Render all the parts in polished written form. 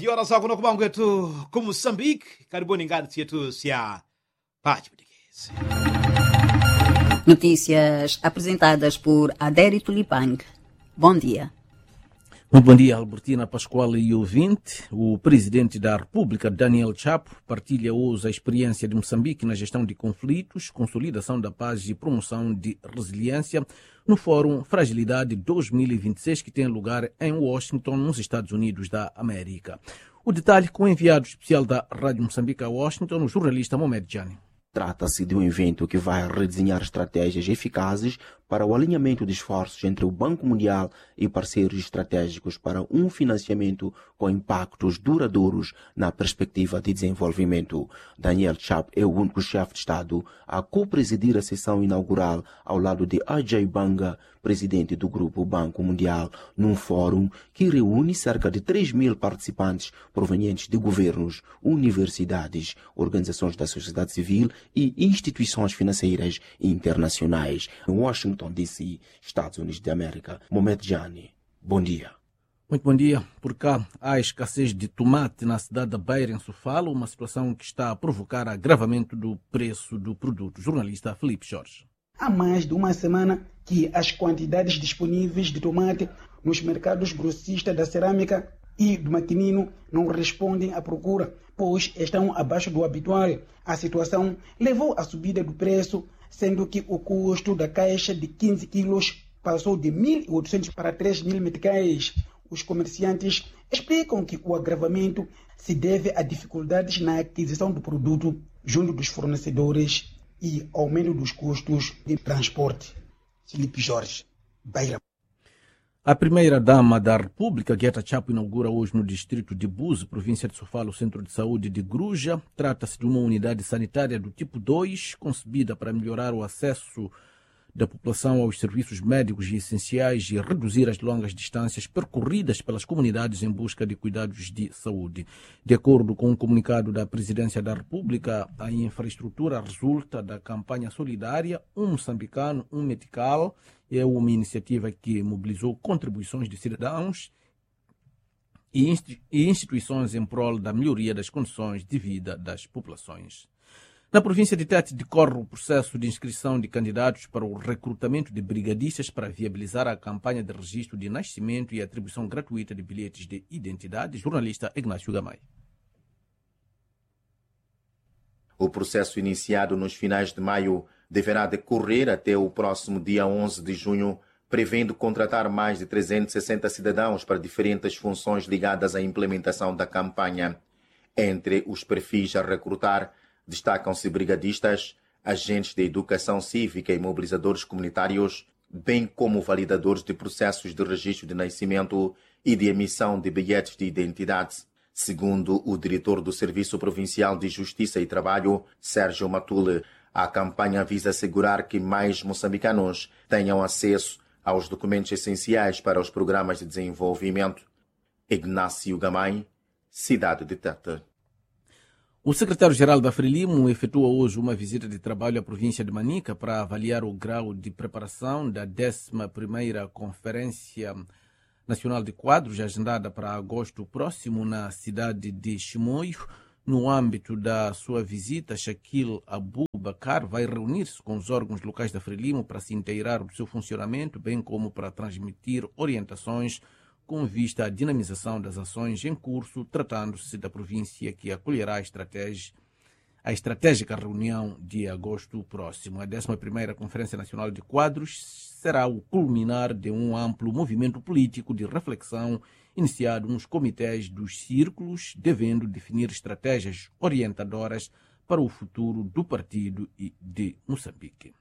19 horas akuno kubangu kwetu ku Moçambique. Karibuni ngati yetu sia Pátio Português. Notícias apresentadas por Adérito Lipang. Bom dia. Muito bom dia, Albertina Pascoal e ouvinte. O presidente da República, Daniel Chapo, partilha hoje a experiência de Moçambique na gestão de conflitos, consolidação da paz e promoção de resiliência no Fórum Fragilidade 2026, que tem lugar em Washington, nos Estados Unidos da América. O detalhe com o enviado especial da Rádio Moçambique a Washington, o jornalista Mohamed Jani. Trata-se de um evento que vai redesenhar estratégias eficazes para o alinhamento de esforços entre o Banco Mundial e parceiros estratégicos para um financiamento com impactos duradouros na perspectiva de desenvolvimento. Daniel Chapo é o único chefe de Estado a co-presidir a sessão inaugural ao lado de Ajay Banga, presidente do Grupo Banco Mundial, num fórum que reúne cerca de 3.000 participantes provenientes de governos, universidades, organizações da sociedade civil e instituições financeiras internacionais. Em Washington, D.C., Estados Unidos da América. Mohamed Jani, bom dia. Muito bom dia. Por cá, há escassez de tomate na cidade da Beira, em Sofala, uma situação que está a provocar agravamento do preço do produto. Jornalista Felipe Jorge. Há mais de uma semana que as quantidades disponíveis de tomate nos mercados grossistas da cerâmica e do maquinino não respondem à procura, pois estão abaixo do habitual. A situação levou à subida do preço, sendo que o custo da caixa de 15 quilos passou de 1.800 para 3.000 meticais. Os comerciantes explicam que o agravamento se deve a dificuldades na aquisição do produto junto dos fornecedores e aumento dos custos de transporte. Felipe Jorge, Beira. A primeira-dama da República, Guetta Chapo, inaugura hoje no distrito de Buzo, província de Sofala, o Centro de Saúde de Gruja. Trata-se de uma unidade sanitária do tipo 2, concebida para melhorar o acesso da população aos serviços médicos e essenciais e reduzir as longas distâncias percorridas pelas comunidades em busca de cuidados de saúde. De acordo com um comunicado da Presidência da República, a infraestrutura resulta da campanha solidária Um Moçambicano, Um Metical. É uma iniciativa que mobilizou contribuições de cidadãos e instituições em prol da melhoria das condições de vida das populações. Na província de Tete decorre o processo de inscrição de candidatos para o recrutamento de brigadistas para viabilizar a campanha de registro de nascimento e atribuição gratuita de bilhetes de identidade. Jornalista Ignácio Gamay. O processo iniciado nos finais de maio deverá decorrer até o próximo dia 11 de junho, prevendo contratar mais de 360 cidadãos para diferentes funções ligadas à implementação da campanha. Entre os perfis a recrutar, destacam-se brigadistas, agentes de educação cívica e mobilizadores comunitários, bem como validadores de processos de registro de nascimento e de emissão de bilhetes de identidade. Segundo o diretor do Serviço Provincial de Justiça e Trabalho, Sérgio Matule, a campanha visa assegurar que mais moçambicanos tenham acesso aos documentos essenciais para os programas de desenvolvimento. Ignácio Gamay, cidade de Tete. O secretário-geral da Frelimo efetua hoje uma visita de trabalho à província de Manica para avaliar o grau de preparação da 11ª Conferência Nacional de Quadros, agendada para agosto próximo na cidade de Chimoio. No âmbito da sua visita, Shaquille Abubakar vai reunir-se com os órgãos locais da Frelimo para se inteirar do seu funcionamento, bem como para transmitir orientações com vista à dinamização das ações em curso, tratando-se da província que acolherá a estratégica reunião de agosto próximo. A 11ª Conferência Nacional de Quadros será o culminar de um amplo movimento político de reflexão iniciado nos comitês dos círculos, devendo definir estratégias orientadoras para o futuro do partido e de Moçambique.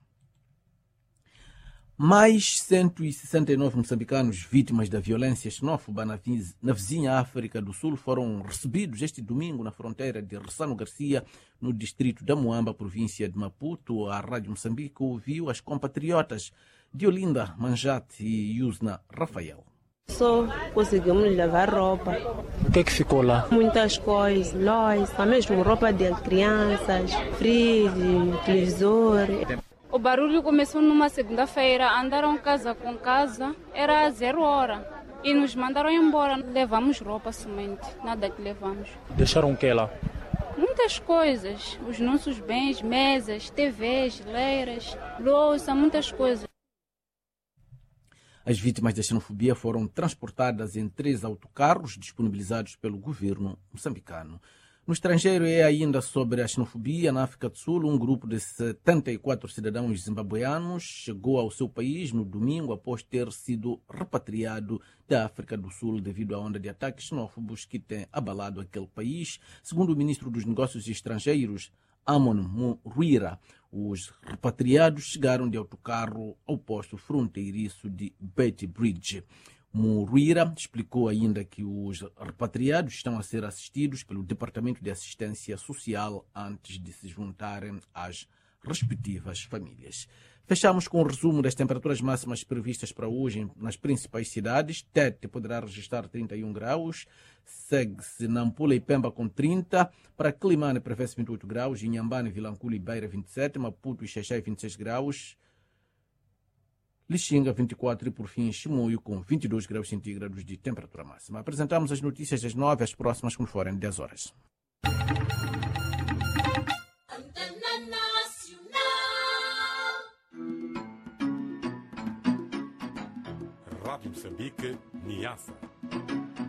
Mais 169 moçambicanos vítimas da violência xenófoba na vizinha África do Sul foram recebidos este domingo na fronteira de Ressano Garcia, no distrito da Moamba, província de Maputo. A Rádio Moçambique ouviu as compatriotas de Olinda Manjate e Yusna Rafael. Só conseguimos levar roupa. O que é que ficou lá? Muitas coisas, louça, mesmo roupa de crianças, freezer, televisor. O barulho começou numa segunda-feira, andaram casa com casa, era 0 hora. e nos mandaram embora. Levamos roupa somente, nada que levamos. Deixaram o que lá? Muitas coisas, os nossos bens, mesas, TVs, geleiras, louça, muitas coisas. As vítimas da xenofobia foram transportadas em 3 autocarros disponibilizados pelo governo moçambicano. No estrangeiro é ainda sobre a xenofobia. Na África do Sul, um grupo de 74 cidadãos zimbabueanos chegou ao seu país no domingo após ter sido repatriado da África do Sul devido à onda de ataques xenófobos que tem abalado aquele país. Segundo o ministro dos Negócios Estrangeiros, Amon Muruira, os repatriados chegaram de autocarro ao posto fronteiriço de Beit Bridge. Muruira explicou ainda que os repatriados estão a ser assistidos pelo Departamento de Assistência Social antes de se juntarem às respectivas famílias. Fechamos com o resumo das temperaturas máximas previstas para hoje nas principais cidades. Tete poderá registrar 31 graus, segue-se Nampula e Pemba com 30, para Climane prevê-se 28 graus, Inhambane, Vilanculo e Beira 27, Maputo e Xaixai 26 graus, Lixinga 24 e por fim Chimoio com 22 graus centígrados de temperatura máxima. Apresentamos as notícias das 9 às próximas quando forem 10 horas. Rádio Moçambique, Niassa.